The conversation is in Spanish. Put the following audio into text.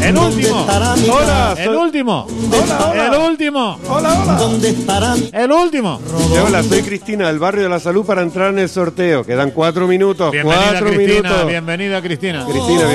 El último. Hola, El último. Hola. El último. Hola. ¿Dónde estarán? El último. Hola, soy Cristina del Barrio de la Salud para entrar en el sorteo. Quedan 4 minutos. Bienvenida, 4 Cristina. minutos. Bienvenida, Cristina. Cristina,